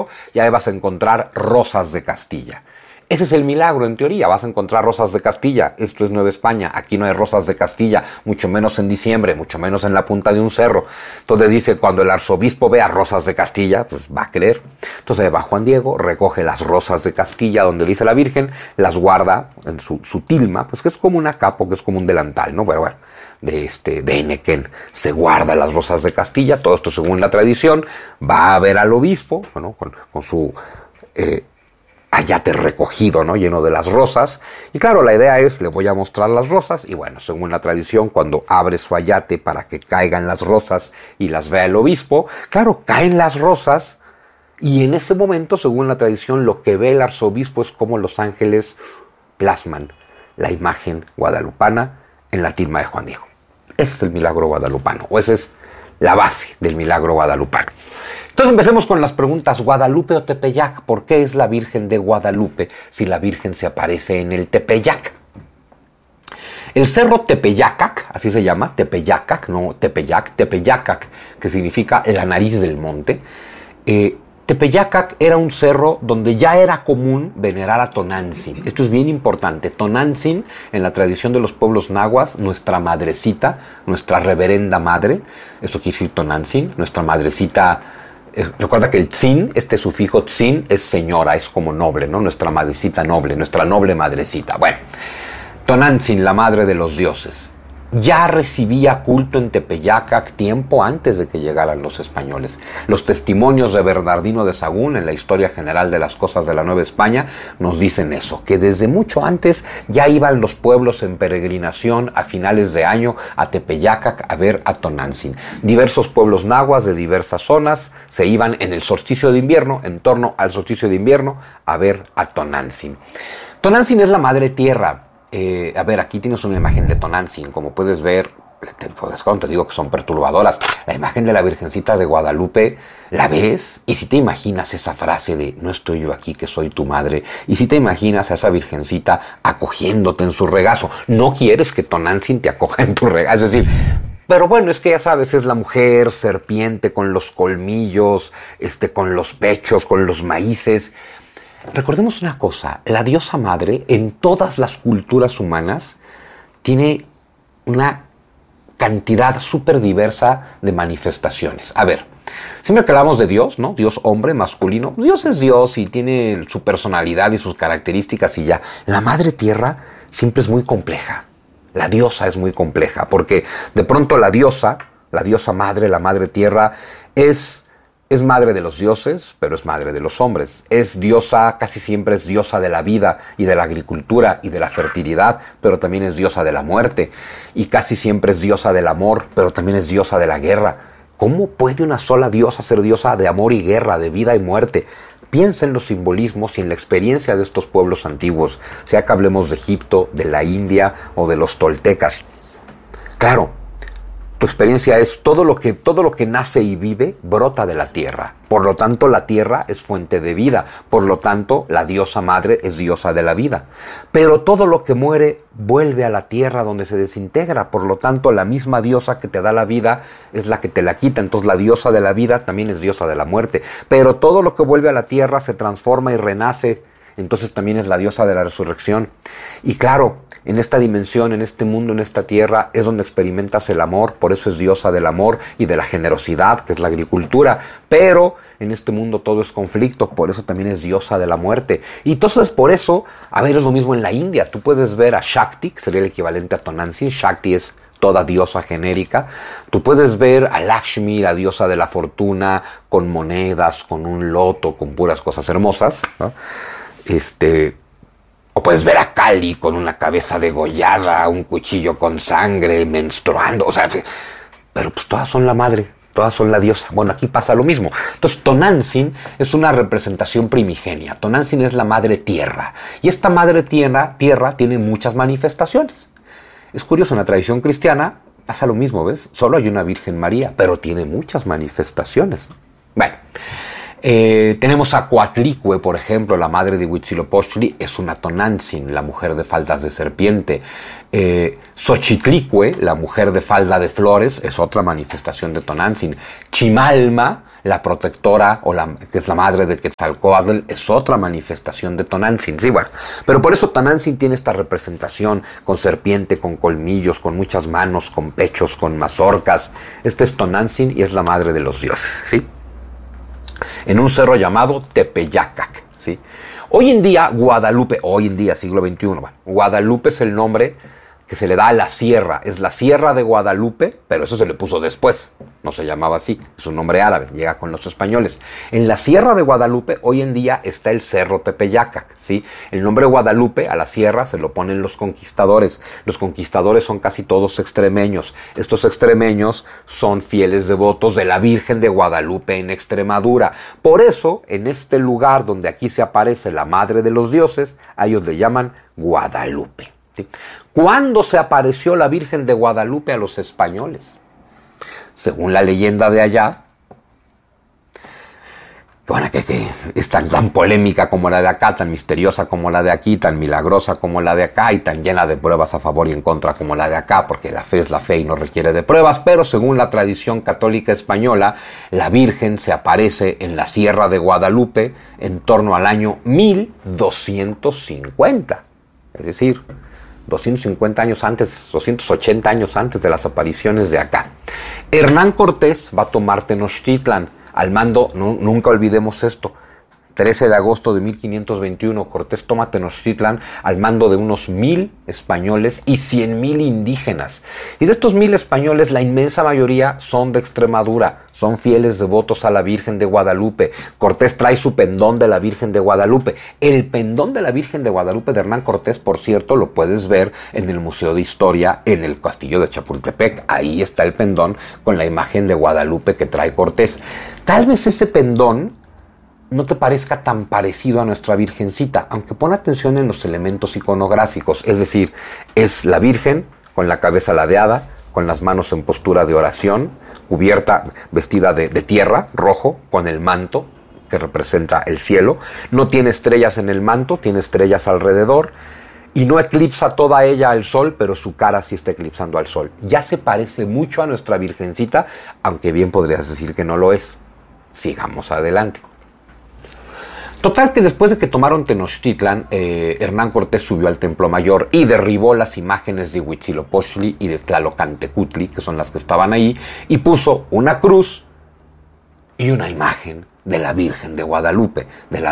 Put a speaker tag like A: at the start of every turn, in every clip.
A: ya vas a encontrar rosas de Castilla. Ese es el milagro, en teoría. Vas a encontrar rosas de Castilla. Esto es Nueva España. Aquí no hay rosas de Castilla, mucho menos en diciembre, mucho menos en la punta de un cerro. Entonces dice, cuando el arzobispo vea rosas de Castilla, pues va a creer. Entonces va Juan Diego, recoge las rosas de Castilla, donde dice la Virgen, las guarda en su tilma, pues que es como una capo, que es como un delantal, ¿no? Bueno, de Enequén. Se guarda las rosas de Castilla, todo esto según la tradición. Va a ver al obispo, bueno, con su ayate recogido, ¿no? Lleno de las rosas. Y claro, la idea es, le voy a mostrar las rosas. Y bueno, según la tradición, cuando abre su ayate para que caigan las rosas y las vea el obispo, claro, caen las rosas. Y en ese momento, según la tradición, lo que ve el arzobispo es cómo los ángeles plasman la imagen guadalupana en la tilma de Juan Diego. Ese es el milagro guadalupano, o esa es la base del milagro guadalupano. Entonces empecemos con las preguntas. ¿Guadalupe o Tepeyac? ¿Por qué es la Virgen de Guadalupe si la Virgen se aparece en el Tepeyac? El cerro Tepeyacac, así se llama, Tepeyacac, no Tepeyac, Tepeyacac, que significa la nariz del monte. Tepeyacac era un cerro donde ya era común venerar a Tonantzin. Esto es bien importante. Tonantzin, en la tradición de los pueblos nahuas, nuestra madrecita, nuestra reverenda madre, eso quiere decir Tonantzin, nuestra madrecita. Recuerda que el tzin, este sufijo tzin, es señora, es como noble, ¿no? Nuestra madrecita noble, nuestra noble madrecita. Bueno, Tonantzin, la madre de los dioses, ya recibía culto en Tepeyacac tiempo antes de que llegaran los españoles. Los testimonios de Bernardino de Sahagún en la historia general de las cosas de la Nueva España nos dicen eso, que desde mucho antes ya iban los pueblos en peregrinación a finales de año a Tepeyacac a ver a Tonantzin. Diversos pueblos nahuas de diversas zonas se iban en el solsticio de invierno, en torno al solsticio de invierno, a ver a Tonantzin. Tonantzin es la madre tierra. A ver, aquí tienes una imagen de Tonantzin, como puedes ver, te digo que son perturbadoras. La imagen de la Virgencita de Guadalupe, la ves, y si te imaginas esa frase de no estoy yo aquí que soy tu madre, y si te imaginas a esa Virgencita acogiéndote en su regazo, no quieres que Tonantzin te acoja en tu regazo, es decir, pero bueno, es que ya sabes, es la mujer serpiente con los colmillos, con los pechos, con los maíces. Recordemos una cosa, la diosa madre en todas las culturas humanas tiene una cantidad súper diversa de manifestaciones. A ver, siempre que hablamos de Dios, ¿no? Dios hombre, masculino, Dios es Dios y tiene su personalidad y sus características y ya. La madre tierra siempre es muy compleja, la diosa es muy compleja, porque de pronto la diosa madre, la madre tierra, es madre de los dioses, pero es madre de los hombres. Es diosa, casi siempre es diosa de la vida y de la agricultura y de la fertilidad, pero también es diosa de la muerte. Y casi siempre es diosa del amor, pero también es diosa de la guerra. ¿Cómo puede una sola diosa ser diosa de amor y guerra, de vida y muerte? Piensa en los simbolismos y en la experiencia de estos pueblos antiguos, sea que hablemos de Egipto, de la India o de los toltecas. Claro, tu experiencia es todo lo que nace y vive brota de la tierra. Por lo tanto, la tierra es fuente de vida. Por lo tanto, la diosa madre es diosa de la vida. Pero todo lo que muere vuelve a la tierra donde se desintegra. Por lo tanto, la misma diosa que te da la vida es la que te la quita. Entonces, la diosa de la vida también es diosa de la muerte. Pero todo lo que vuelve a la tierra se transforma y renace. Entonces, también es la diosa de la resurrección. Y claro, en esta dimensión, en este mundo, en esta tierra, es donde experimentas el amor, por eso es diosa del amor y de la generosidad, que es la agricultura. Pero en este mundo todo es conflicto, por eso también es diosa de la muerte. Y entonces por eso, a ver, es lo mismo en la India. Tú puedes ver a Shakti, que sería el equivalente a Tonantzin. Shakti es toda diosa genérica. Tú puedes ver a Lakshmi, la diosa de la fortuna, con monedas, con un loto, con puras cosas hermosas, ¿no? O puedes ver a Kali con una cabeza degollada, un cuchillo con sangre, menstruando, o sea, pero pues todas son la madre, todas son la diosa. Bueno, aquí pasa lo mismo. Entonces, Tonantzin es una representación primigenia. Tonantzin es la madre tierra. Y esta madre tierra tiene muchas manifestaciones. Es curioso, en la tradición cristiana pasa lo mismo, ¿ves? Solo hay una Virgen María, pero tiene muchas manifestaciones. Bueno, tenemos a Coatlicue, por ejemplo, la madre de Huitzilopochtli, es una Tonantzin, la mujer de faldas de serpiente. Xochitlicue, la mujer de falda de flores, es otra manifestación de Tonantzin. Chimalma, la protectora, que es la madre de Quetzalcóatl, es otra manifestación de Tonantzin. Sí, bueno, pero por eso Tonantzin tiene esta representación con serpiente, con colmillos, con muchas manos, con pechos, con mazorcas. Este es Tonantzin y es la madre de los dioses, ¿sí? En un cerro llamado Tepeyacac, ¿sí? Hoy en día, Guadalupe, hoy en día, siglo XXI, bueno, Guadalupe es el nombre que se le da a la sierra. Es la Sierra de Guadalupe, pero eso se le puso después. No se llamaba así, es un nombre árabe, llega con los españoles. En la Sierra de Guadalupe, hoy en día, está el Cerro Tepeyacac, ¿sí? El nombre Guadalupe a la sierra se lo ponen los conquistadores. Los conquistadores son casi todos extremeños. Estos extremeños son fieles devotos de la Virgen de Guadalupe en Extremadura. Por eso, en este lugar donde aquí se aparece la Madre de los Dioses, a ellos le llaman Guadalupe. ¿Sí? ¿Cuándo se apareció la Virgen de Guadalupe a los españoles? Según la leyenda de allá, bueno, que es tan polémica como la de acá, tan misteriosa como la de aquí, tan milagrosa como la de acá y tan llena de pruebas a favor y en contra como la de acá, porque la fe es la fe y no requiere de pruebas, pero según la tradición católica española, la Virgen se aparece en la Sierra de Guadalupe en torno al año 1250, es decir, 250 años antes, 280 años antes de las apariciones de acá. Hernán Cortés va a tomar Tenochtitlan al mando, nunca olvidemos esto, 13 de agosto de 1521, Cortés toma Tenochtitlan al mando de unos 1000 españoles y 100,000 indígenas. Y de estos 1000 españoles, la inmensa mayoría son de Extremadura, son fieles devotos a la Virgen de Guadalupe. Cortés trae su pendón de la Virgen de Guadalupe. El pendón de la Virgen de Guadalupe de Hernán Cortés, por cierto, lo puedes ver en el Museo de Historia, en el Castillo de Chapultepec. Ahí está el pendón con la imagen de Guadalupe que trae Cortés. Tal vez ese pendón no te parezca tan parecido a nuestra Virgencita, aunque pon atención en los elementos iconográficos, es decir, es la Virgen con la cabeza ladeada, con las manos en postura de oración, cubierta, vestida de tierra, rojo, con el manto que representa el cielo, no tiene estrellas en el manto, tiene estrellas alrededor, y no eclipsa toda ella al sol, pero su cara sí está eclipsando al sol. Ya se parece mucho a nuestra Virgencita, aunque bien podrías decir que no lo es. Sigamos adelante. Total que después de que tomaron Tenochtitlan, Hernán Cortés subió al Templo Mayor y derribó las imágenes de Huitzilopochtli y de Tlalocantecutli, que son las que estaban ahí, y puso una cruz y una imagen de la Virgen de Guadalupe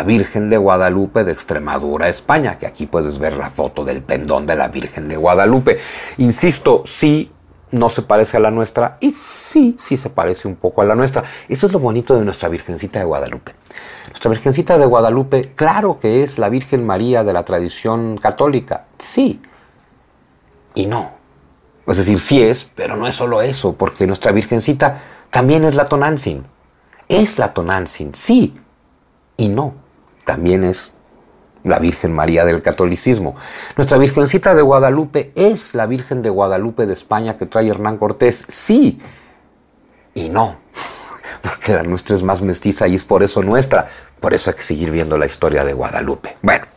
A: de Extremadura, España, que aquí puedes ver la foto del pendón de la Virgen de Guadalupe. Insisto, sí, no se parece a la nuestra y sí se parece un poco a la nuestra. Eso es lo bonito de nuestra Virgencita de Guadalupe. Nuestra Virgencita de Guadalupe, claro que es la Virgen María de la tradición católica, sí y no. Es decir, sí es, pero no es solo eso, porque nuestra Virgencita también es la Tonantzin. Es la Tonantzin, sí y no. También es la Virgen María del catolicismo. Nuestra Virgencita de Guadalupe es la Virgen de Guadalupe de España que trae Hernán Cortés, sí y no. Porque la nuestra es más mestiza y es por eso nuestra. Por eso hay que seguir viendo la historia de Guadalupe. Bueno,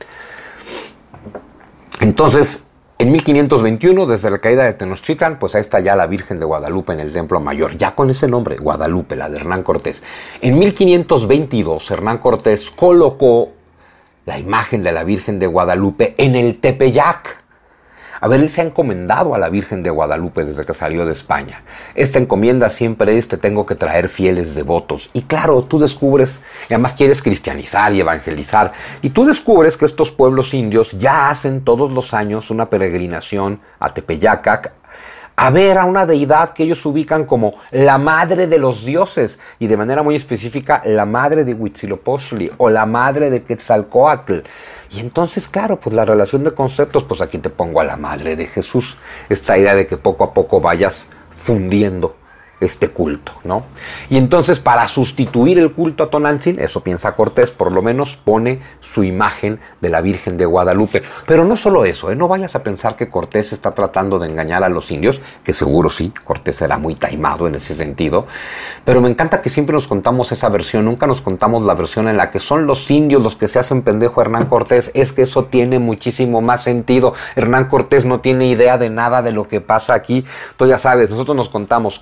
A: entonces, en 1521, desde la caída de Tenochtitlan, pues ahí está ya la Virgen de Guadalupe en el Templo Mayor, ya con ese nombre, Guadalupe, la de Hernán Cortés. En 1522, Hernán Cortés colocó la imagen de la Virgen de Guadalupe en el Tepeyac. A ver, él se ha encomendado a la Virgen de Guadalupe desde que salió de España. Esta encomienda siempre es: te tengo que traer fieles devotos. Y claro, tú descubres, y además quieres cristianizar y evangelizar, y tú descubres que estos pueblos indios ya hacen todos los años una peregrinación a Tepeyacac a ver a una deidad que ellos ubican como la madre de los dioses, y de manera muy específica, la madre de Huitzilopochtli o la madre de Quetzalcóatl. Y entonces, claro, pues la relación de conceptos, pues aquí te pongo a la madre de Jesús, esta idea de que poco a poco vayas fundiendo este culto, ¿no? Y entonces, para sustituir el culto a Tonantzin, eso piensa Cortés, por lo menos pone su imagen de la Virgen de Guadalupe. Pero no solo eso, no vayas a pensar que Cortés está tratando de engañar a los indios, que seguro sí, Cortés era muy taimado en ese sentido, pero me encanta que siempre nos contamos esa versión, nunca nos contamos la versión en la que son los indios los que se hacen pendejo a Hernán Cortés. Es que eso tiene muchísimo más sentido. Hernán Cortés no tiene idea de nada de lo que pasa aquí. Tú ya sabes, nosotros nos contamos, Cortés puso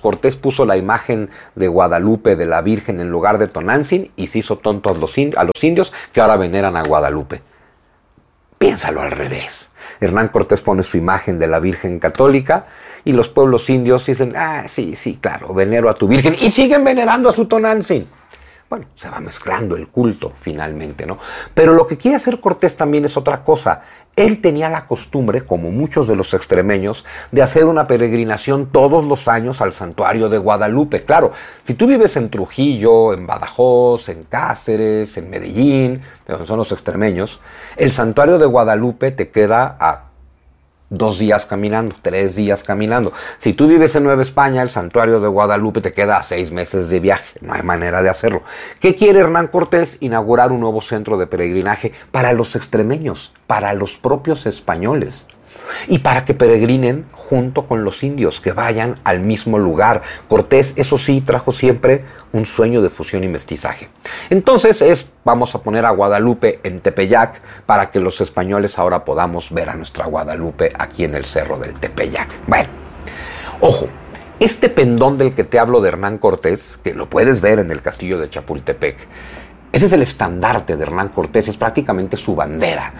A: puso la imagen de Guadalupe de la Virgen en lugar de Tonantzin y se hizo tonto a los indios que ahora veneran a Guadalupe. Piénsalo al revés. Hernán Cortés pone su imagen de la Virgen católica y los pueblos indios dicen, sí, claro, venero a tu Virgen, y siguen venerando a su Tonantzin. Bueno, se va mezclando el culto finalmente, ¿no? Pero lo que quiere hacer Cortés también es otra cosa. Él tenía la costumbre, como muchos de los extremeños, de hacer una peregrinación todos los años al santuario de Guadalupe. Claro, si tú vives en Trujillo, en Badajoz, en Cáceres, en Medellín, de donde son los extremeños, el santuario de Guadalupe te queda a 2 días caminando, 3 días caminando. Si tú vives en Nueva España, el santuario de Guadalupe te queda a 6 meses de viaje. No hay manera de hacerlo. ¿Qué quiere Hernán Cortés? Inaugurar un nuevo centro de peregrinaje para los extremeños, para los propios españoles. Y para que peregrinen junto con los indios, que vayan al mismo lugar. Cortés, eso sí, trajo siempre un sueño de fusión y mestizaje. Entonces vamos a poner a Guadalupe en Tepeyac para que los españoles ahora podamos ver a nuestra Guadalupe aquí en el cerro del Tepeyac. Bueno, ojo, este pendón del que te hablo de Hernán Cortés, que lo puedes ver en el castillo de Chapultepec, ese es el estandarte de Hernán Cortés, es prácticamente su bandera.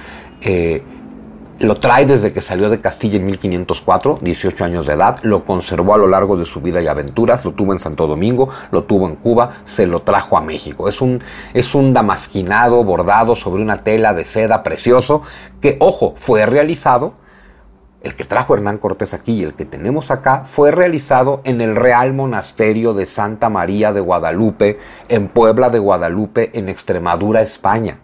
A: Lo trae desde que salió de Castilla en 1504, 18 años de edad, lo conservó a lo largo de su vida y aventuras, lo tuvo en Santo Domingo, lo tuvo en Cuba, se lo trajo a México. Es un damasquinado bordado sobre una tela de seda precioso que, ojo, fue realizado, el que trajo Hernán Cortés aquí y el que tenemos acá, fue realizado en el Real Monasterio de Santa María de Guadalupe, en Puebla de Guadalupe, en Extremadura, España.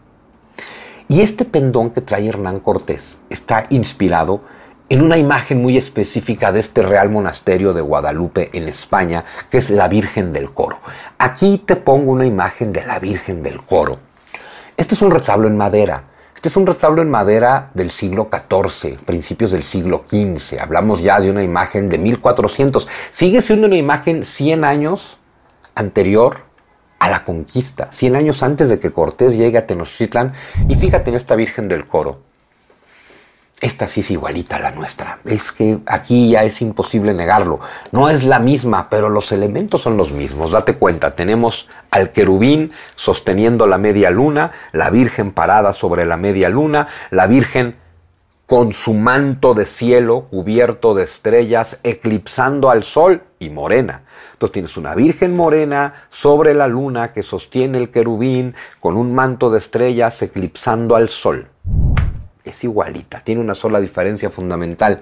A: Y este pendón que trae Hernán Cortés está inspirado en una imagen muy específica de este Real Monasterio de Guadalupe en España, que es la Virgen del Coro. Aquí te pongo una imagen de la Virgen del Coro. Este es un retablo en madera. Este es un retablo en madera del siglo XIV, principios del siglo XV. Hablamos ya de una imagen de 1400. Sigue siendo una imagen 100 años anterior a la conquista, 100 años antes de que Cortés llegue a Tenochtitlan. Y fíjate en esta Virgen del Coro. Esta sí es igualita a la nuestra. Es que aquí ya es imposible negarlo. No es la misma, pero los elementos son los mismos. Date cuenta, tenemos al querubín sosteniendo la media luna, la Virgen parada sobre la media luna, la Virgen con su manto de cielo cubierto de estrellas, eclipsando al sol y morena. Entonces tienes una Virgen morena sobre la luna que sostiene el querubín con un manto de estrellas eclipsando al sol. Es igualita, tiene una sola diferencia fundamental.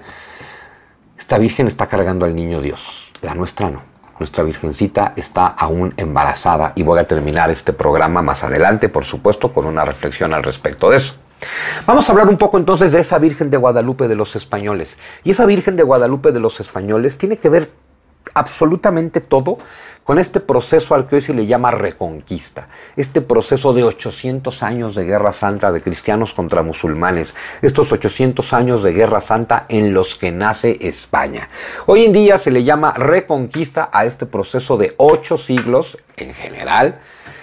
A: Esta Virgen está cargando al niño Dios, la nuestra no. Nuestra Virgencita está aún embarazada y voy a terminar este programa más adelante, por supuesto, con una reflexión al respecto de eso. Vamos a hablar un poco entonces de esa Virgen de Guadalupe de los españoles. Y esa Virgen de Guadalupe de los españoles tiene que ver absolutamente todo con este proceso al que hoy se le llama Reconquista. Este proceso de 800 años de Guerra Santa de cristianos contra musulmanes. Estos 800 años de Guerra Santa en los que nace España. Hoy en día se le llama Reconquista a este proceso de 8 siglos en general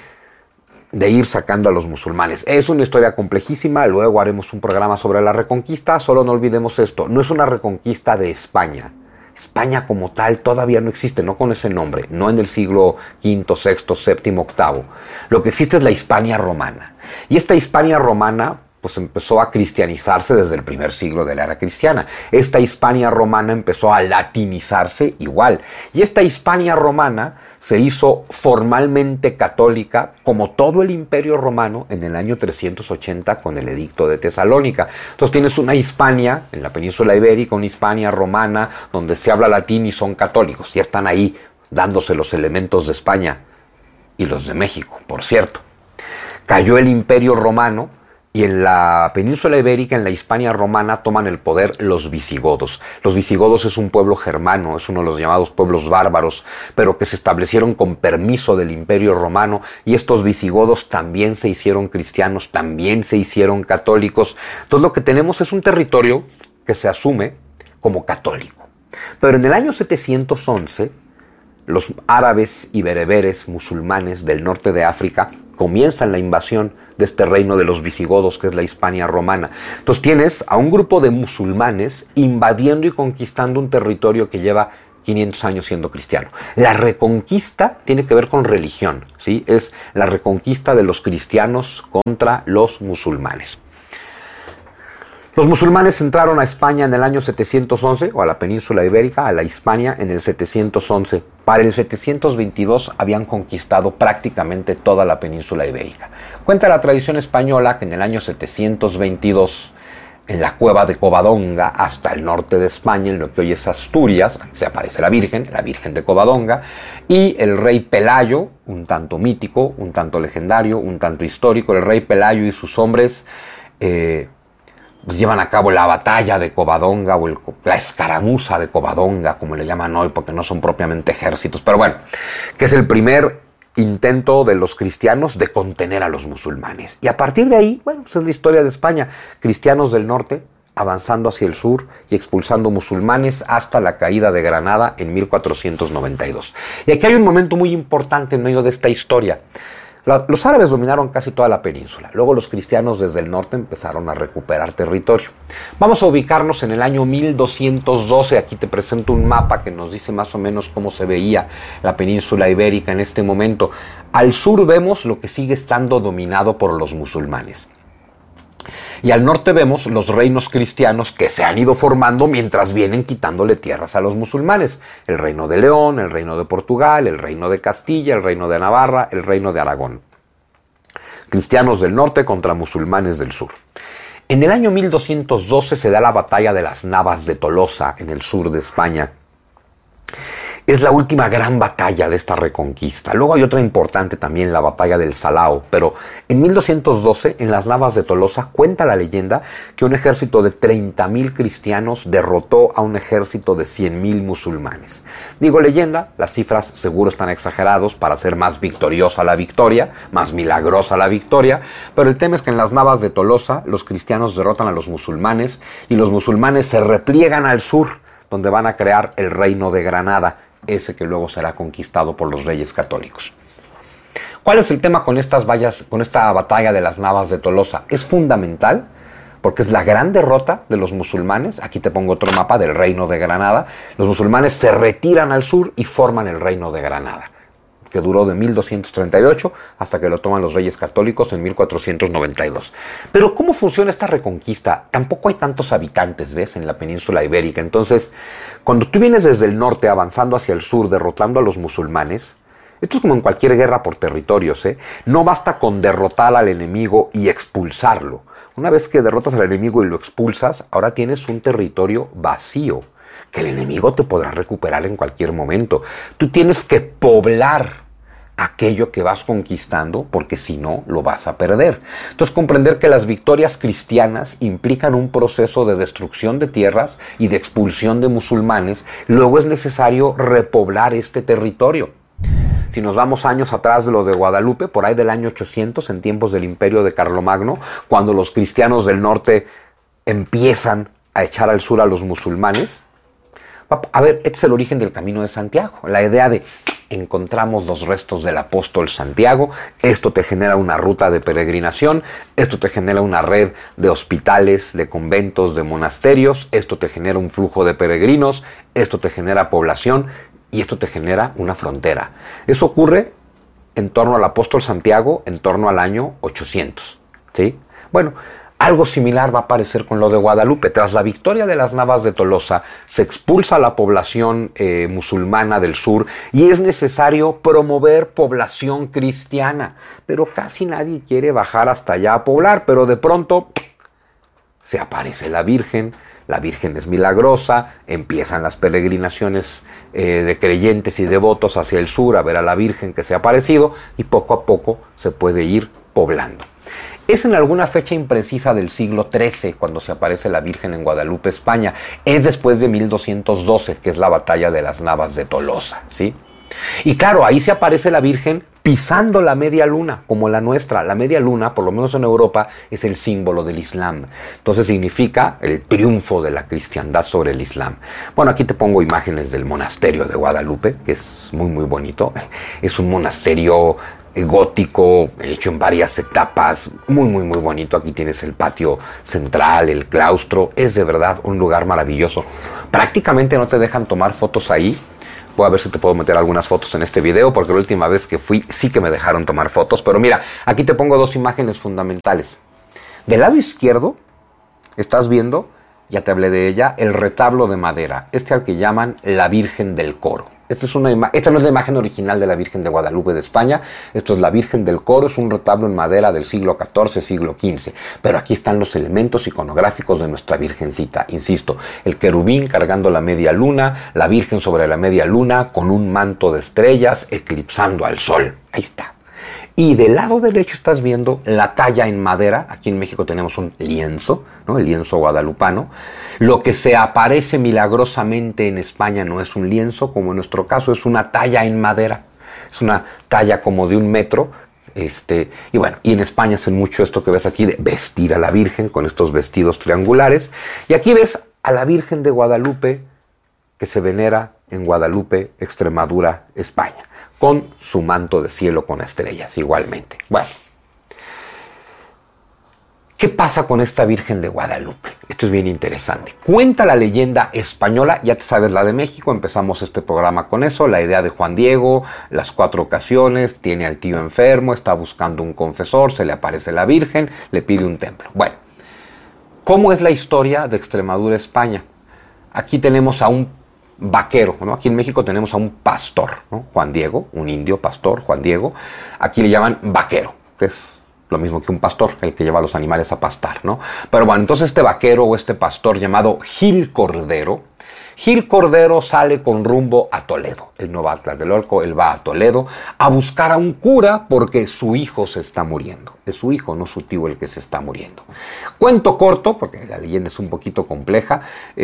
A: de ir sacando a los musulmanes. Es una historia complejísima, luego haremos un programa sobre la Reconquista, solo no olvidemos esto, no es una reconquista de España. España como tal todavía no existe, no con ese nombre, no en el siglo V, VI, VII, VIII. Lo que existe es la Hispania romana. Y esta Hispania romana pues empezó a cristianizarse desde el primer siglo de la era cristiana. Esta Hispania romana empezó a latinizarse igual. Y esta Hispania romana se hizo formalmente católica, como todo el Imperio Romano, en el año 380 con el Edicto de Tesalónica. Entonces tienes una Hispania en la península ibérica, una Hispania romana, donde se habla latín y son católicos. Ya están ahí dándose los elementos de España y los de México, por cierto. Cayó el Imperio Romano. Y en la península ibérica, en la Hispania romana, toman el poder los visigodos. Los visigodos es un pueblo germano, es uno de los llamados pueblos bárbaros, pero que se establecieron con permiso del Imperio Romano, y estos visigodos también se hicieron cristianos, también se hicieron católicos. Entonces lo que tenemos es un territorio que se asume como católico. Pero en el año 711, los árabes y bereberes musulmanes del norte de África comienzan la invasión de este reino de los visigodos, que es la Hispania romana. Entonces tienes a un grupo de musulmanes invadiendo y conquistando un territorio que lleva 500 años siendo cristiano. La reconquista tiene que ver con religión, ¿sí? Es la reconquista de los cristianos contra los musulmanes. Los musulmanes entraron a España en el año 711, o a la península ibérica, a la Hispania, en el 711. Para el 722 habían conquistado prácticamente toda la península ibérica. Cuenta la tradición española que en el año 722, en la cueva de Covadonga, hasta el norte de España, en lo que hoy es Asturias, se aparece la Virgen de Covadonga, y el rey Pelayo, un tanto mítico, un tanto legendario, un tanto histórico, el rey Pelayo y sus hombres pues llevan a cabo la batalla de Covadonga o la escaramuza de Covadonga, como le llaman hoy, porque no son propiamente ejércitos, pero bueno, que es el primer intento de los cristianos de contener a los musulmanes. Y a partir de ahí, bueno, pues es la historia de España, cristianos del norte avanzando hacia el sur y expulsando musulmanes hasta la caída de Granada en 1492. Y aquí hay un momento muy importante en medio de esta historia. Los árabes dominaron casi toda la península. Luego los cristianos desde el norte empezaron a recuperar territorio. Vamos a ubicarnos en el año 1212. Aquí te presento un mapa que nos dice más o menos cómo se veía la península ibérica en este momento. Al sur vemos lo que sigue estando dominado por los musulmanes. Y al norte vemos los reinos cristianos que se han ido formando mientras vienen quitándole tierras a los musulmanes. El reino de León, el reino de Portugal, el reino de Castilla, el reino de Navarra, el reino de Aragón. Cristianos del norte contra musulmanes del sur. En el año 1212 se da la batalla de las Navas de Tolosa en el sur de España. Es la última gran batalla de esta reconquista. Luego hay otra importante también, la batalla del Salao. Pero en 1212, en las Navas de Tolosa, cuenta la leyenda que un ejército de 30.000 cristianos derrotó a un ejército de 100.000 musulmanes. Digo leyenda, las cifras seguro están exagerados para hacer más victoriosa la victoria, más milagrosa la victoria, pero el tema es que en las Navas de Tolosa los cristianos derrotan a los musulmanes y los musulmanes se repliegan al sur, donde van a crear el reino de Granada, ese que luego será conquistado por los reyes católicos. ¿Cuál es el tema con esta batalla de las Navas de Tolosa? Es fundamental porque es la gran derrota de los musulmanes. Aquí te pongo otro mapa del reino de Granada. Los musulmanes se retiran al sur y forman el reino de Granada, que duró de 1238 hasta que lo toman los reyes católicos en 1492. Pero ¿cómo funciona esta reconquista? Tampoco hay tantos habitantes, ¿ves?, en la península ibérica. Entonces, cuando tú vienes desde el norte avanzando hacia el sur, derrotando a los musulmanes, esto es como en cualquier guerra por territorios, ¿eh? No basta con derrotar al enemigo y expulsarlo. Una vez que derrotas al enemigo y lo expulsas, ahora tienes un territorio vacío, que el enemigo te podrá recuperar en cualquier momento. Tú tienes que poblar aquello que vas conquistando, porque si no, lo vas a perder. Entonces, comprender que las victorias cristianas implican un proceso de destrucción de tierras y de expulsión de musulmanes. Luego es necesario repoblar este territorio. Si nos vamos años atrás de lo de Guadalupe, por ahí del año 800, en tiempos del imperio de Carlomagno, cuando los cristianos del norte empiezan a echar al sur a los musulmanes. A ver, este es el origen del Camino de Santiago. La idea de encontramos los restos del apóstol Santiago, esto te genera una ruta de peregrinación, esto te genera una red de hospitales, de conventos, de monasterios, esto te genera un flujo de peregrinos, esto te genera población y esto te genera una frontera. Eso ocurre en torno al apóstol Santiago, en torno al año 800, ¿sí? Bueno, algo similar va a aparecer con lo de Guadalupe. Tras la victoria de las Navas de Tolosa, se expulsa a la población musulmana del sur y es necesario promover población cristiana. Pero casi nadie quiere bajar hasta allá a poblar, pero de pronto se aparece la Virgen es milagrosa, empiezan las peregrinaciones de creyentes y devotos hacia el sur a ver a la Virgen que se ha aparecido y poco a poco se puede ir poblando. Es en alguna fecha imprecisa del siglo XIII cuando se aparece la Virgen en Guadalupe, España. Es después de 1212, que es la batalla de las Navas de Tolosa, ¿sí? Y claro, ahí se aparece la Virgen pisando la media luna, como la nuestra. La media luna, por lo menos en Europa, es el símbolo del Islam. Entonces significa el triunfo de la cristiandad sobre el Islam. Bueno, aquí te pongo imágenes del monasterio de Guadalupe, que es muy, muy bonito. Es un monasterio gótico, hecho en varias etapas, muy, muy, muy bonito. Aquí tienes el patio central, el claustro. Es de verdad un lugar maravilloso. Prácticamente no te dejan tomar fotos ahí, Voy a ver si te puedo meter algunas fotos en este video, porque la última vez que fui sí que me dejaron tomar fotos. Pero mira, aquí te pongo dos imágenes fundamentales. Del lado izquierdo, estás viendo, ya te hablé de ella, el retablo de madera. Al que llaman la Virgen del Coro. Esta no es la imagen original de la Virgen de Guadalupe de España. Esto es la Virgen del Coro. Es un retablo en madera del siglo XIV, siglo XV. Pero aquí están los elementos iconográficos de nuestra Virgencita. Insisto, el querubín cargando la media luna, la Virgen sobre la media luna con un manto de estrellas eclipsando al sol. Ahí está. Y del lado derecho estás viendo la talla en madera. Aquí en México tenemos un lienzo, ¿no? El lienzo guadalupano. Lo que se aparece milagrosamente en España no es un lienzo, como en nuestro caso, es una talla en madera. Es una talla como de 1 metro. Y bueno, y en España hacen mucho esto que ves aquí de vestir a la Virgen con estos vestidos triangulares. Y aquí ves a la Virgen de Guadalupe que se venera en Guadalupe, Extremadura, España, con su manto de cielo con estrellas igualmente. Bueno, ¿qué pasa con esta Virgen de Guadalupe? Esto es bien interesante. Cuenta la leyenda española, ya te sabes la de México, empezamos este programa con eso, la idea de Juan Diego, las 4 ocasiones, tiene al tío enfermo, está buscando un confesor, se le aparece la Virgen, le pide un templo. Bueno, ¿cómo es la historia de Extremadura, España? Aquí tenemos a un vaquero, ¿no? Aquí en México tenemos a un pastor, ¿no? Juan Diego, un indio pastor, Juan Diego. Aquí le llaman vaquero, que es lo mismo que un pastor, el que lleva a los animales a pastar, ¿no? Pero bueno, entonces este vaquero o este pastor llamado Gil Cordero sale con rumbo a Toledo. Él no va a Tlatelolco, él va a Toledo a buscar a un cura porque su hijo se está muriendo. Es su hijo, no su tío, el que se está muriendo. Cuento corto, porque la leyenda es un poquito compleja.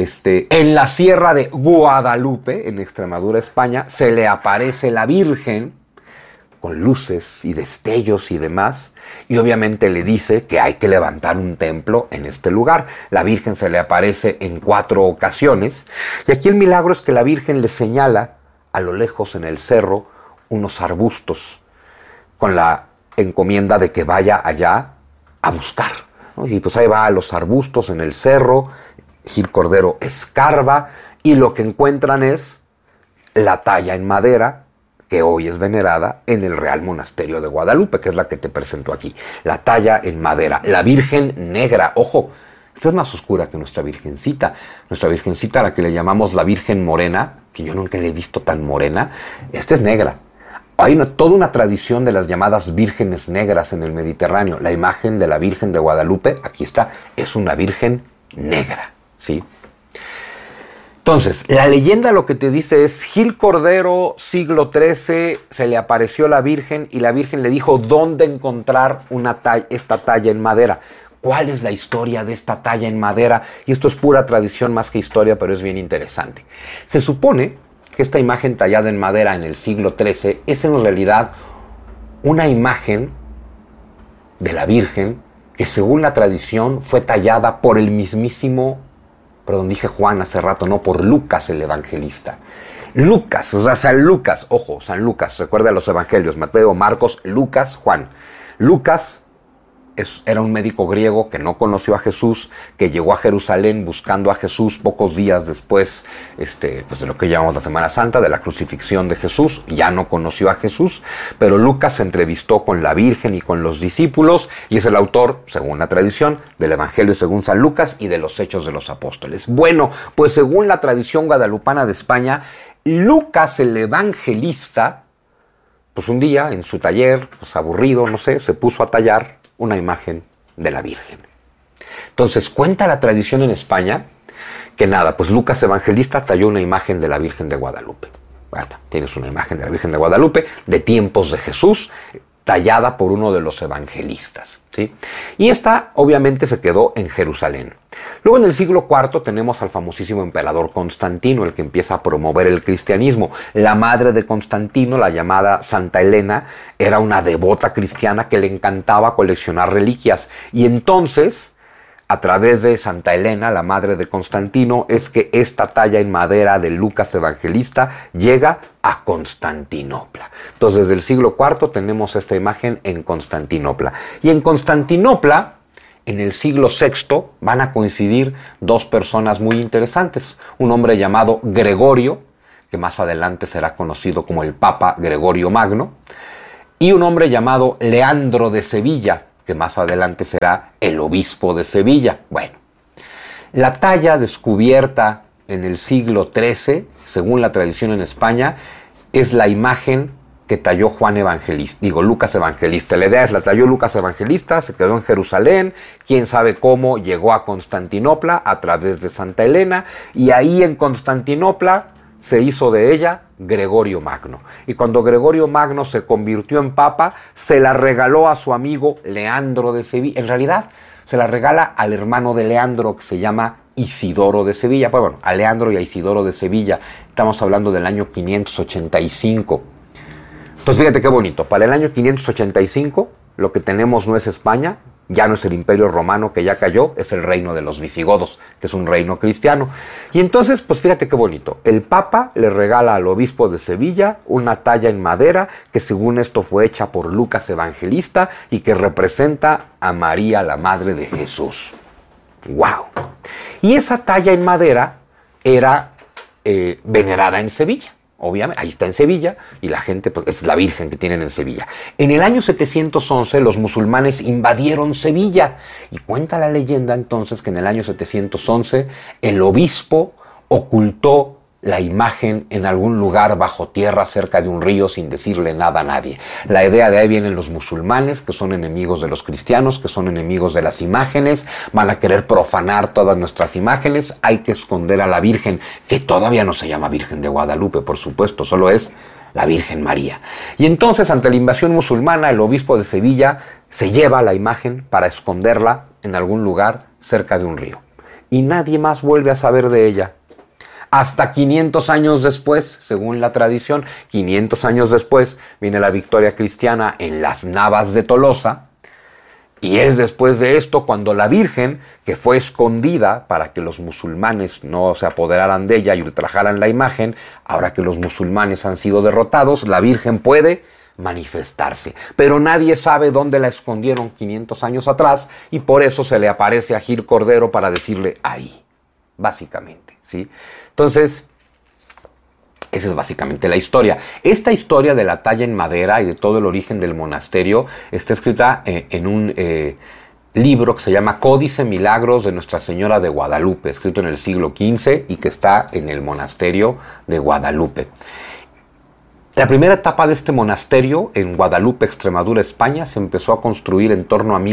A: En la Sierra de Guadalupe, en Extremadura, España, se le aparece la Virgen con luces y destellos y demás, y obviamente le dice que hay que levantar un templo en este lugar. La Virgen se le aparece en 4 ocasiones, y aquí el milagro es que la Virgen le señala a lo lejos en el cerro unos arbustos, con la encomienda de que vaya allá a buscar, ¿no? Y pues ahí va a los arbustos en el cerro, Gil Cordero escarba, y lo que encuentran es la talla en madera, que hoy es venerada en el Real Monasterio de Guadalupe, que es la que te presento aquí. La talla en madera, la Virgen Negra. Ojo, esta es más oscura que nuestra Virgencita. Nuestra Virgencita, a la que le llamamos la Virgen Morena, que yo nunca la he visto tan morena, esta es negra. Hay toda una tradición de las llamadas vírgenes negras en el Mediterráneo. La imagen de la Virgen de Guadalupe, aquí está, es una Virgen negra, ¿sí? Entonces, la leyenda lo que te dice es, Gil Cordero, siglo XIII, se le apareció la Virgen y la Virgen le dijo dónde encontrar esta talla en madera. ¿Cuál es la historia de esta talla en madera? Y esto es pura tradición más que historia, pero es bien interesante. Se supone que esta imagen tallada en madera en el siglo XIII es en realidad una imagen de la Virgen que según la tradición fue tallada por el mismísimo, perdón, dije Juan hace rato, no, por Lucas el evangelista. Lucas, o sea, San Lucas, ojo, San Lucas, recuerda los evangelios, Mateo, Marcos, Lucas, Juan. Lucas era un médico griego que no conoció a Jesús, que llegó a Jerusalén buscando a Jesús pocos días después pues de lo que llamamos la Semana Santa, de la crucifixión de Jesús. Ya no conoció a Jesús, pero Lucas se entrevistó con la Virgen y con los discípulos y es el autor, según la tradición, del Evangelio según San Lucas y de los Hechos de los Apóstoles. Bueno, pues según la tradición guadalupana de España, Lucas el evangelista, pues un día en su taller, pues aburrido, no sé, se puso a tallar una imagen de la Virgen. Entonces cuenta la tradición en España que nada, pues Lucas Evangelista talló una imagen de la Virgen de Guadalupe. Basta, tienes una imagen de la Virgen de Guadalupe de tiempos de Jesús, tallada por uno de los evangelistas, ¿sí? Y esta obviamente se quedó en Jerusalén. Luego en el siglo IV tenemos al famosísimo emperador Constantino, el que empieza a promover el cristianismo. La madre de Constantino, la llamada Santa Elena, era una devota cristiana que le encantaba coleccionar reliquias. Y entonces, a través de Santa Elena, la madre de Constantino, es que esta talla en madera de Lucas Evangelista llega a Constantinopla. Entonces, desde el siglo IV tenemos esta imagen en Constantinopla. Y en Constantinopla, en el siglo VI, van a coincidir 2 personas muy interesantes. Un hombre llamado Gregorio, que más adelante será conocido como el Papa Gregorio Magno, y un hombre llamado Leandro de Sevilla, que más adelante será el obispo de Sevilla. Bueno, la talla descubierta en el siglo XIII, según la tradición en España, es la imagen que talló Lucas Evangelista. La idea es, la talló Lucas Evangelista, se quedó en Jerusalén, quién sabe cómo llegó a Constantinopla a través de Santa Elena, y ahí en Constantinopla se hizo de ella Gregorio Magno. Y cuando Gregorio Magno se convirtió en papa, se la regaló a su amigo Leandro de Sevilla. En realidad, se la regala al hermano de Leandro, que se llama Isidoro de Sevilla. Pues bueno, a Leandro y a Isidoro de Sevilla. Estamos hablando del año 585. Entonces fíjate qué bonito. Para el año 585 lo que tenemos no es España, ya no es el Imperio Romano que ya cayó, es el reino de los visigodos, que es un reino cristiano. Y entonces, pues fíjate qué bonito. El Papa le regala al obispo de Sevilla una talla en madera que según esto fue hecha por Lucas Evangelista y que representa a María, la Madre de Jesús. ¡Wow! Y esa talla en madera era venerada en Sevilla. Obviamente, ahí está en Sevilla, y la gente, pues, es la Virgen que tienen en Sevilla. En el año 711, los musulmanes invadieron Sevilla, y cuenta la leyenda entonces que en el año 711, el obispo ocultó la imagen en algún lugar bajo tierra cerca de un río sin decirle nada a nadie. La idea de ahí vienen los musulmanes, que son enemigos de los cristianos, que son enemigos de las imágenes, van a querer profanar todas nuestras imágenes, hay que esconder a la Virgen, que todavía no se llama Virgen de Guadalupe, por supuesto, solo es la Virgen María. Y entonces, ante la invasión musulmana, el obispo de Sevilla se lleva la imagen para esconderla en algún lugar cerca de un río. Y nadie más vuelve a saber de ella. Hasta 500 años después, según la tradición, 500 años después, viene la victoria cristiana en las Navas de Tolosa, y es después de esto cuando la Virgen, que fue escondida para que los musulmanes no se apoderaran de ella y ultrajaran la imagen, ahora que los musulmanes han sido derrotados, la Virgen puede manifestarse. Pero nadie sabe dónde la escondieron 500 años atrás, y por eso se le aparece a Gil Cordero para decirle ahí, básicamente, ¿sí? Entonces, esa es básicamente la historia. Esta historia de la talla en madera y de todo el origen del monasterio está escrita en un libro que se llama Códice Milagros de Nuestra Señora de Guadalupe, escrito en el siglo XV y que está en el monasterio de Guadalupe. La primera etapa de este monasterio en Guadalupe, Extremadura, España, se empezó a construir en torno a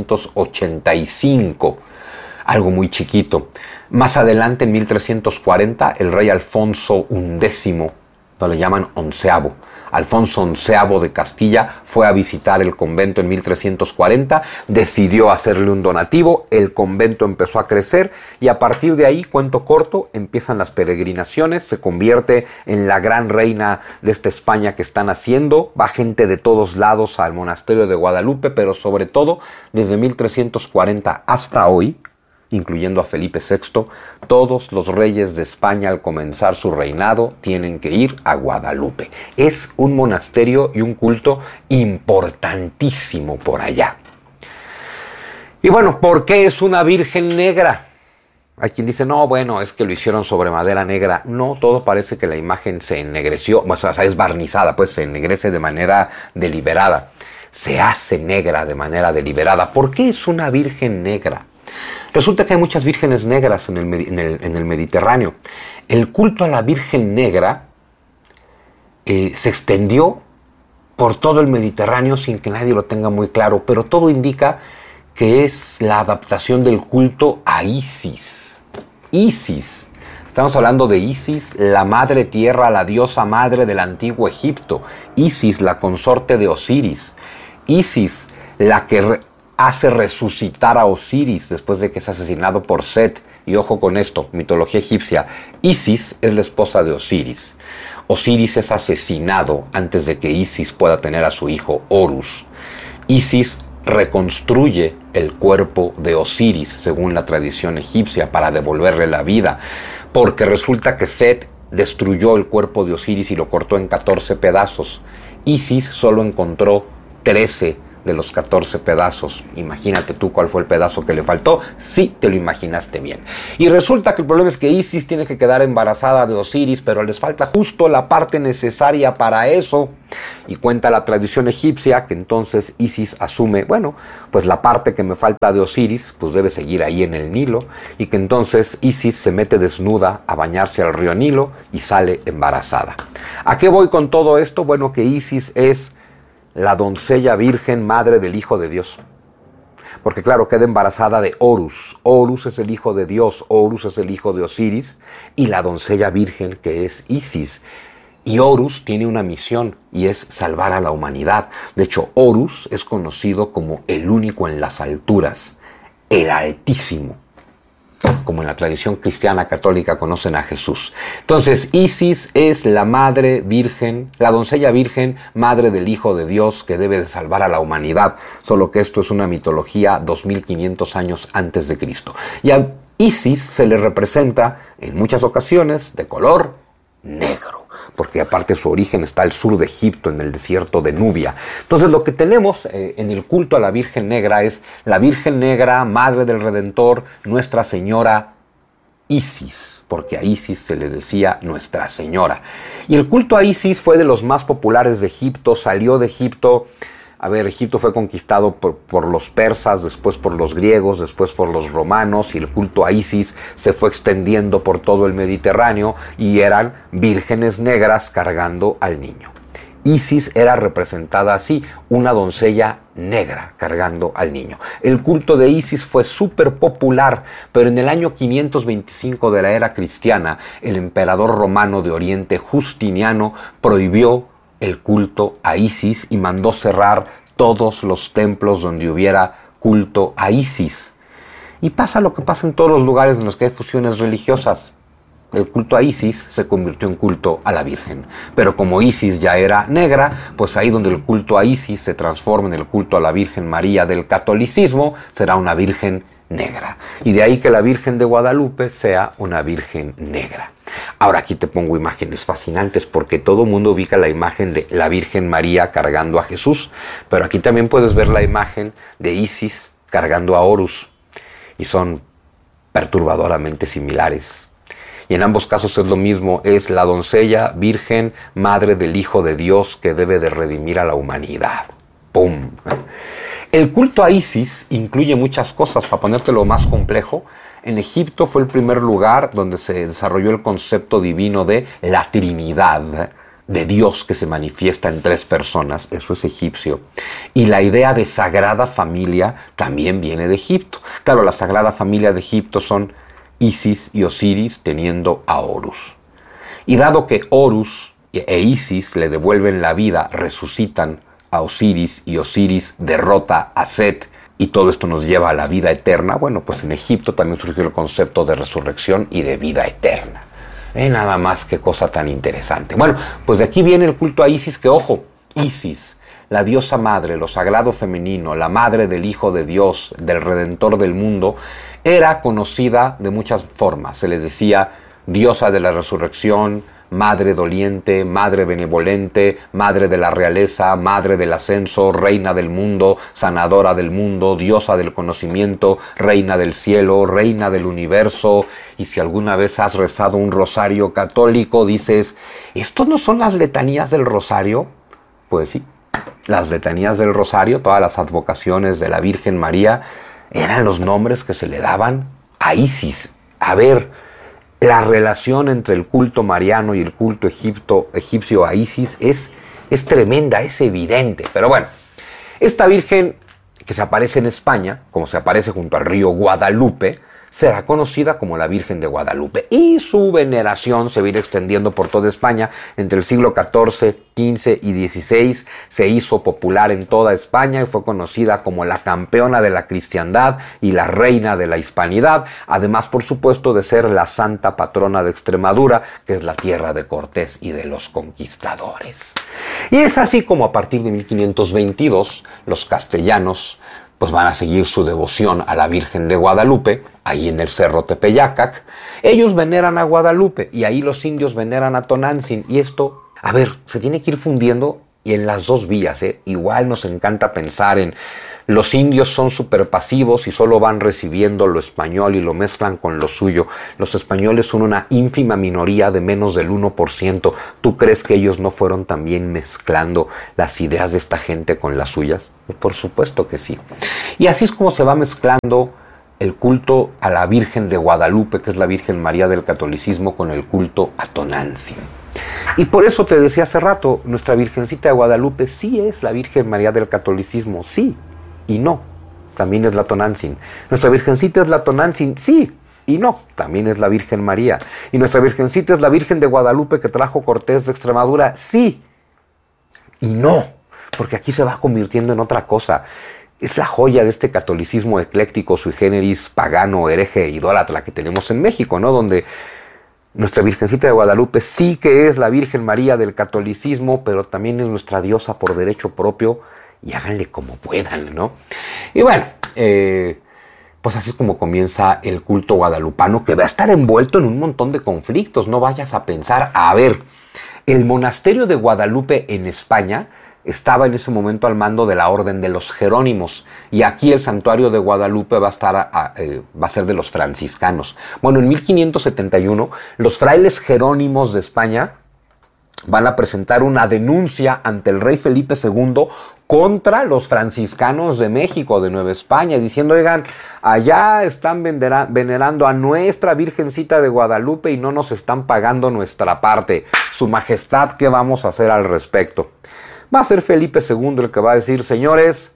A: 1285. Algo muy chiquito. Más adelante, en 1340, el rey Alfonso XI, no le llaman onceavo, Alfonso XI de Castilla fue a visitar el convento en 1340, decidió hacerle un donativo, el convento empezó a crecer y a partir de ahí, cuento corto, empiezan las peregrinaciones, se convierte en la gran reina de esta España que están haciendo, va gente de todos lados al monasterio de Guadalupe, pero sobre todo desde 1340 hasta hoy, incluyendo a Felipe VI, todos los reyes de España al comenzar su reinado tienen que ir a Guadalupe. Es un monasterio y un culto importantísimo por allá. Y bueno, ¿por qué es una virgen negra? Hay quien dice, no, bueno, es que lo hicieron sobre madera negra. No, todo parece que la imagen se ennegreció, o sea, es barnizada, pues se ennegrece de manera deliberada. Se hace negra de manera deliberada. ¿Por qué es una virgen negra? Resulta que hay muchas vírgenes negras en el Mediterráneo. El culto a la Virgen Negra se extendió por todo el Mediterráneo sin que nadie lo tenga muy claro, pero todo indica que es la adaptación del culto a Isis. Isis. Estamos hablando de Isis, la madre tierra, la diosa madre del antiguo Egipto. Isis, la consorte de Osiris. Isis, la que hace resucitar a Osiris después de que es asesinado por Set. Y ojo con esto, mitología egipcia. Isis es la esposa de Osiris. Osiris es asesinado antes de que Isis pueda tener a su hijo Horus. Isis reconstruye el cuerpo de Osiris según la tradición egipcia para devolverle la vida, porque resulta que Set destruyó el cuerpo de Osiris y lo cortó en 14 pedazos. Isis solo encontró 13 de los 14 pedazos. Imagínate tú cuál fue el pedazo que le faltó. Sí, te lo imaginaste bien. Y resulta que el problema es que Isis tiene que quedar embarazada de Osiris, pero les falta justo la parte necesaria para eso. Y cuenta la tradición egipcia que entonces Isis asume, bueno, pues la parte que me falta de Osiris, pues debe seguir ahí en el Nilo. Y que entonces Isis se mete desnuda a bañarse al río Nilo y sale embarazada. ¿A qué voy con todo esto? Bueno, que Isis es la doncella virgen madre del Hijo de Dios. Porque claro, queda embarazada de Horus. Horus es el hijo de Dios, Horus es el hijo de Osiris, y la doncella virgen que es Isis. Y Horus tiene una misión y es salvar a la humanidad. De hecho, Horus es conocido como el único en las alturas, el Altísimo, como en la tradición cristiana católica conocen a Jesús. Entonces, Isis es la madre virgen, la doncella virgen, madre del Hijo de Dios que debe de salvar a la humanidad. Solo que esto es una mitología 2500 años antes de Cristo. Y a Isis se le representa en muchas ocasiones de color negro, porque aparte su origen está al sur de Egipto, en el desierto de Nubia. Entonces lo que tenemos en el culto a la Virgen Negra es la Virgen Negra, Madre del Redentor, Nuestra Señora Isis, porque a Isis se le decía Nuestra Señora. Y el culto a Isis fue de los más populares de Egipto, salió de Egipto. Egipto fue conquistado por los persas, después por los griegos, después por los romanos, y el culto a Isis se fue extendiendo por todo el Mediterráneo y eran vírgenes negras cargando al niño. Isis era representada así, una doncella negra cargando al niño. El culto de Isis fue súper popular, pero en el año 525 de la era cristiana, el emperador romano de Oriente, Justiniano, prohibió el culto a Isis y mandó cerrar todos los templos donde hubiera culto a Isis. Y pasa lo que pasa en todos los lugares en los que hay fusiones religiosas. El culto a Isis se convirtió en culto a la Virgen. Pero como Isis ya era negra, pues ahí donde el culto a Isis se transforma en el culto a la Virgen María del catolicismo, será una Virgen negra. Y de ahí que la Virgen de Guadalupe sea una Virgen negra. Ahora aquí te pongo imágenes fascinantes porque todo el mundo ubica la imagen de la Virgen María cargando a Jesús, pero aquí también puedes ver la imagen de Isis cargando a Horus y son perturbadoramente similares. Y en ambos casos es lo mismo, es la doncella virgen, madre del Hijo de Dios que debe de redimir a la humanidad. ¡Pum! El culto a Isis incluye muchas cosas. Para ponértelo más complejo, en Egipto fue el primer lugar donde se desarrolló el concepto divino de la Trinidad, de Dios que se manifiesta en tres personas, eso es egipcio. Y la idea de Sagrada Familia también viene de Egipto. Claro, la Sagrada Familia de Egipto son Isis y Osiris teniendo a Horus. Y dado que Horus e Isis le devuelven la vida, resucitan a Osiris y Osiris derrota a Set y todo esto nos lleva a la vida eterna, bueno, pues en Egipto también surgió el concepto de resurrección y de vida eterna. Nada más, qué cosa tan interesante. Bueno, pues de aquí viene el culto a Isis, que ojo, Isis, la diosa madre, lo sagrado femenino, la madre del Hijo de Dios, del Redentor del mundo, era conocida de muchas formas. Se le decía diosa de la resurrección, madre doliente, madre benevolente, madre de la realeza, madre del ascenso, reina del mundo, sanadora del mundo, diosa del conocimiento, reina del cielo, reina del universo. Y si alguna vez has rezado un rosario católico, dices, ¿estos no son las letanías del rosario? Pues sí, las letanías del rosario, todas las advocaciones de la Virgen María, eran los nombres que se le daban a Isis. A ver, la relación entre el culto mariano y el culto egipcio a Isis es tremenda, es evidente. Pero bueno, esta Virgen que se aparece en España, como se aparece junto al río Guadalupe, será conocida como la Virgen de Guadalupe y su veneración se va a ir extendiendo por toda España. Entre el siglo XIV, XV y XVI se hizo popular en toda España y fue conocida como la campeona de la cristiandad y la reina de la hispanidad, además por supuesto de ser la santa patrona de Extremadura, que es la tierra de Cortés y de los conquistadores. Y es así como a partir de 1522 los castellanos pues van a seguir su devoción a la Virgen de Guadalupe, ahí en el Cerro Tepeyacac. Ellos veneran a Guadalupe y ahí los indios veneran a Tonantzin. Y esto, a ver, se tiene que ir fundiendo y en las dos vías, ¿eh? Igual nos encanta pensar en los indios son súper pasivos y solo van recibiendo lo español y lo mezclan con lo suyo. Los españoles son una ínfima minoría de menos del 1%. ¿Tú crees que ellos no fueron también mezclando las ideas de esta gente con las suyas? Por supuesto que sí. Y así es como se va mezclando el culto a la Virgen de Guadalupe, que es la Virgen María del catolicismo, con el culto a Tonantzin. Y por eso te decía hace rato, nuestra Virgencita de Guadalupe sí es la Virgen María del catolicismo, sí y no, también es la Tonantzin. Nuestra Virgencita es la Tonantzin, sí y no, también es la Virgen María. Y nuestra Virgencita es la Virgen de Guadalupe que trajo Cortés de Extremadura, sí y no, porque aquí se va convirtiendo en otra cosa. Es la joya de este catolicismo ecléctico, sui generis, pagano, hereje, idólatra que tenemos en México, ¿no? Donde nuestra Virgencita de Guadalupe sí que es la Virgen María del catolicismo, pero también es nuestra diosa por derecho propio, y háganle como puedan, ¿no? Y bueno, pues así es como comienza el culto guadalupano, que va a estar envuelto en un montón de conflictos. No vayas a pensar, a ver, el monasterio de Guadalupe en España estaba en ese momento al mando de la Orden de los Jerónimos, y aquí el santuario de Guadalupe va a ser de los franciscanos. Bueno, en 1571 los frailes jerónimos de España van a presentar una denuncia ante el rey Felipe II contra los franciscanos de México, de Nueva España, diciendo, oigan, allá están venerando a nuestra Virgencita de Guadalupe y no nos están pagando nuestra parte. Su Majestad, ¿qué vamos a hacer al respecto? Va a ser Felipe II el que va a decir, señores,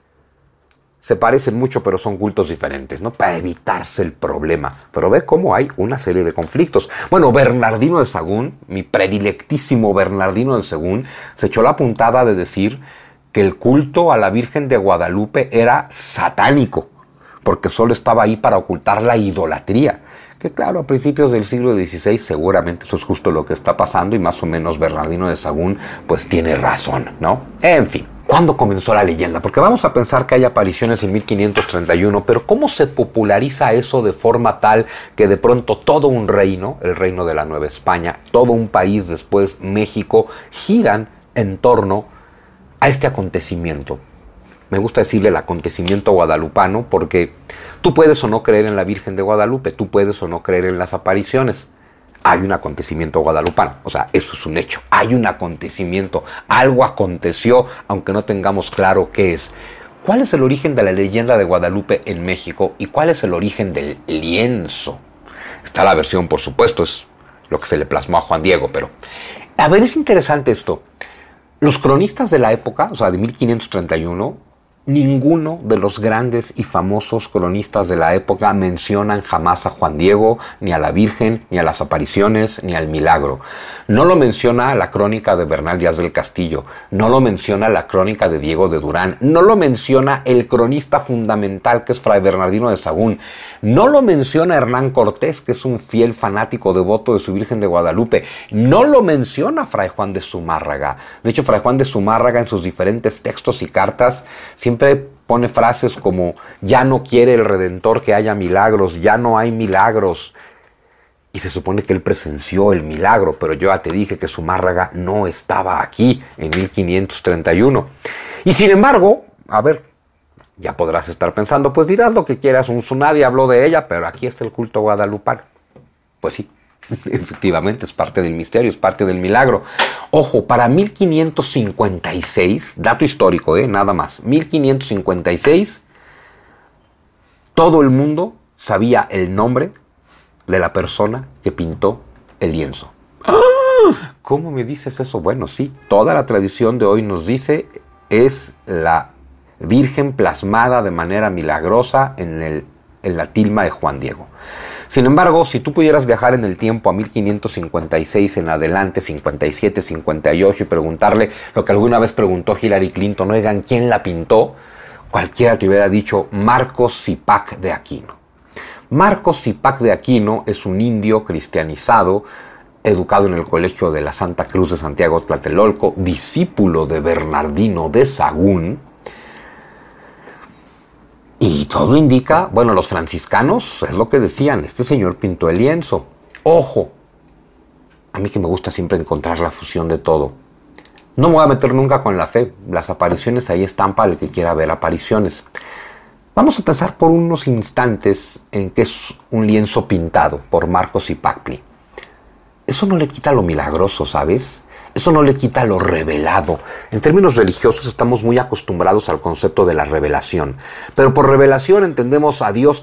A: se parecen mucho, pero son cultos diferentes, ¿no? Para evitarse el problema. Pero ve cómo hay una serie de conflictos. Bueno, Bernardino de Sahagún, mi predilectísimo Bernardino de Sahagún, se echó la puntada de decir que el culto a la Virgen de Guadalupe era satánico, porque solo estaba ahí para ocultar la idolatría. Que claro, a principios del siglo XVI seguramente eso es justo lo que está pasando, y más o menos Bernardino de Sahagún pues tiene razón, ¿no? En fin. ¿Cuándo comenzó la leyenda? Porque vamos a pensar que hay apariciones en 1531, pero ¿cómo se populariza eso de forma tal que de pronto todo un reino, el reino de la Nueva España, todo un país, después México, giran en torno a este acontecimiento? Me gusta decirle el acontecimiento guadalupano porque tú puedes o no creer en la Virgen de Guadalupe, tú puedes o no creer en las apariciones. Hay un acontecimiento guadalupano, o sea, eso es un hecho, hay un acontecimiento, algo aconteció, aunque no tengamos claro qué es. ¿Cuál es el origen de la leyenda de Guadalupe en México y cuál es el origen del lienzo? Está la versión, por supuesto, es lo que se le plasmó a Juan Diego, pero a ver, es interesante esto. Los cronistas de la época, o sea, de 1531, ninguno de los grandes y famosos cronistas de la época mencionan jamás a Juan Diego, ni a la Virgen, ni a las apariciones, ni al milagro. No lo menciona la crónica de Bernal Díaz del Castillo, no lo menciona la crónica de Diego de Durán, no lo menciona el cronista fundamental que es Fray Bernardino de Sahagún, no lo menciona Hernán Cortés, que es un fiel fanático devoto de su Virgen de Guadalupe, no lo menciona Fray Juan de Zumárraga. De hecho, Fray Juan de Zumárraga en sus diferentes textos y cartas siempre pone frases como ya no quiere el Redentor que haya milagros, ya no hay milagros. Y se supone que él presenció el milagro, pero yo ya te dije que Zumárraga no estaba aquí en 1531. Y sin embargo, a ver, ya podrás estar pensando, pues dirás lo que quieras, nadie habló de ella, pero aquí está el culto guadalupano. Pues sí, efectivamente, es parte del misterio, es parte del milagro. Ojo, para 1556, dato histórico, nada más, 1556, todo el mundo sabía el nombre de la persona que pintó el lienzo. ¿Cómo me dices eso? Bueno, sí, toda la tradición de hoy nos dice es la Virgen plasmada de manera milagrosa en la tilma de Juan Diego. Sin embargo, si tú pudieras viajar en el tiempo a 1556 en adelante, 57, 58, y preguntarle lo que alguna vez preguntó Hillary Clinton, oigan, ¿quién la pintó? Cualquiera te hubiera dicho Marcos Zipac de Aquino. Marcos Zipac de Aquino es un indio cristianizado, educado en el colegio de la Santa Cruz de Santiago Tlatelolco, discípulo de Bernardino de Sahagún. Y todo indica, bueno, los franciscanos es lo que decían, este señor pintó el lienzo. Ojo, a mí que me gusta siempre encontrar la fusión de todo. No me voy a meter nunca con la fe. Las apariciones ahí están para el que quiera ver apariciones. Vamos a pensar por unos instantes en que es un lienzo pintado por Marcos y Pactli. Eso no le quita lo milagroso, ¿sabes? Eso no le quita lo revelado. En términos religiosos estamos muy acostumbrados al concepto de la revelación. Pero por revelación entendemos a Dios